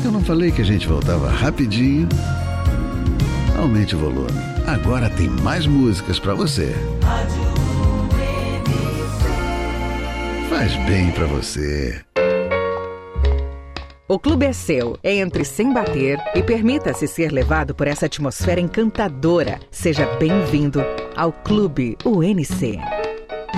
Eu não falei que a gente voltava rapidinho? Aumente o volume. Agora tem mais músicas pra você. Faz bem pra você. O clube é seu. Entre sem bater e permita-se ser levado por essa atmosfera encantadora. Seja bem-vindo ao Clube UNC.